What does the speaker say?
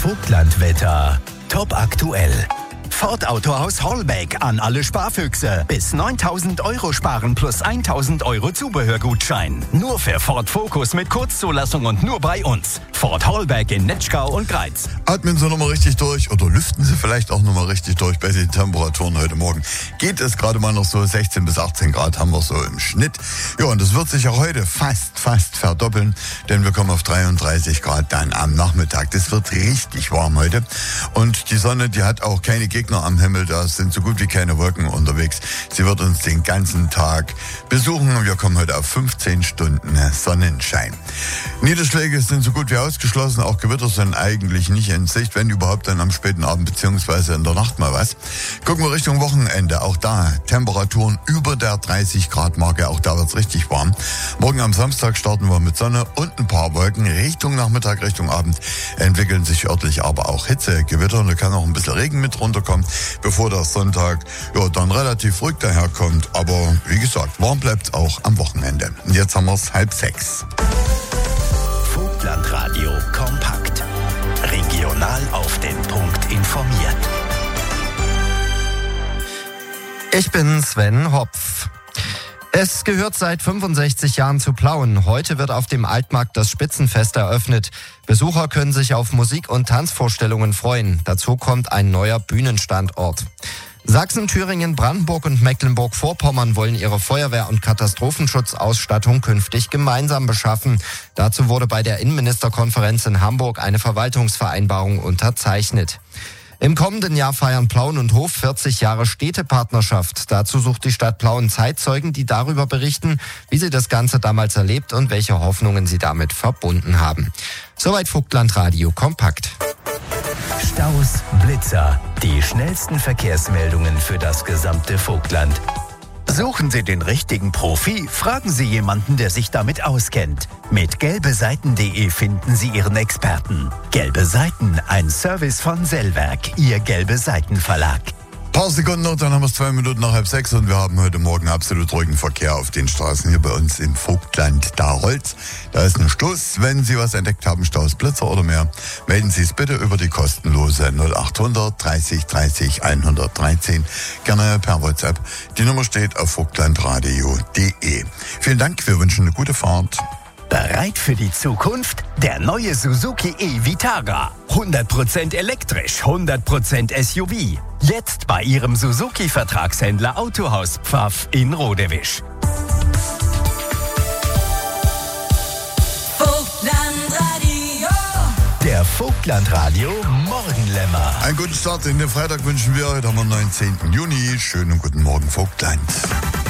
Vogtlandwetter. Top aktuell. Ford Autohaus Hollbeck an alle Sparfüchse. Bis 9.000 € sparen plus 1.000 € Zubehörgutschein. Nur für Ford Focus mit Kurzzulassung und nur bei uns. Ford Hollbeck in Netschkau und Greiz. Atmen Sie nochmal richtig durch oder lüften Sie vielleicht auch nochmal richtig durch bei den Temperaturen heute Morgen. Geht es gerade mal noch so 16 bis 18 Grad haben wir so im Schnitt. Ja, und das wird sich auch heute fast verdoppeln, denn wir kommen auf 33 Grad dann am Nachmittag. Das wird richtig warm heute. Und die Sonne, die hat auch keine Gegner am Himmel, da sind so gut wie keine Wolken unterwegs. Sie wird uns den ganzen Tag besuchen und wir kommen heute auf 15 Stunden Sonnenschein. Niederschläge sind so gut wie ausgeschlossen, auch Gewitter sind eigentlich nicht in Sicht, wenn überhaupt dann am späten Abend bzw. in der Nacht mal was. Gucken wir Richtung Wochenende, auch da Temperaturen über der 30 Grad Marke, auch da wird's richtig warm. Morgen am Samstag starten wir mit Sonne und ein paar Wolken. Richtung Nachmittag, Richtung Abend entwickeln sich örtlich aber auch Hitzegewitter und da kann auch ein bisschen Regen mit runterkommen, bevor der Sonntag dann relativ ruhig daherkommt. Aber wie gesagt, warm bleibt auch am Wochenende. Und jetzt haben wir es 5:30. Vogtlandradio kompakt. Regional auf den Punkt informiert. Ich bin Sven Hopf. Es gehört seit 65 Jahren zu Plauen. Heute wird auf dem Altmarkt das Spitzenfest eröffnet. Besucher können sich auf Musik- und Tanzvorstellungen freuen. Dazu kommt ein neuer Bühnenstandort. Sachsen, Thüringen, Brandenburg und Mecklenburg-Vorpommern wollen ihre Feuerwehr- und Katastrophenschutzausstattung künftig gemeinsam beschaffen. Dazu wurde bei der Innenministerkonferenz in Hamburg eine Verwaltungsvereinbarung unterzeichnet. Im kommenden Jahr feiern Plauen und Hof 40 Jahre Städtepartnerschaft. Dazu sucht die Stadt Plauen Zeitzeugen, die darüber berichten, wie sie das Ganze damals erlebt und welche Hoffnungen sie damit verbunden haben. Soweit Vogtlandradio kompakt. Staus, Blitzer, die schnellsten Verkehrsmeldungen für das gesamte Vogtland. Suchen Sie den richtigen Profi? Fragen Sie jemanden, der sich damit auskennt. Mit gelbeseiten.de finden Sie Ihren Experten. Gelbe Seiten, ein Service von Sellwerk, Ihr Gelbe Seiten Verlag. Paar Sekunden noch, dann haben wir es 2 Minuten nach 5:30 und wir haben heute Morgen absolut ruhigen Verkehr auf den Straßen hier bei uns im Vogtland. Da rollt's. Da ist ein Stoß. Wenn Sie was entdeckt haben, Staus, Blitzer oder mehr, melden Sie es bitte über die kostenlose 0800 30 30 113. Gerne per WhatsApp. Die Nummer steht auf vogtlandradio.de. Vielen Dank, wir wünschen eine gute Fahrt. Bereit für die Zukunft? Der neue Suzuki e-Vitara. 100% elektrisch, 100% SUV. Jetzt bei Ihrem Suzuki-Vertragshändler Autohaus Pfaff in Rodewisch. Vogtlandradio. Der Vogtlandradio Morgenlämmer. Einen guten Start in den Freitag wünschen wir. Heute haben wir 19. Juni. Schönen guten Morgen, Vogtland.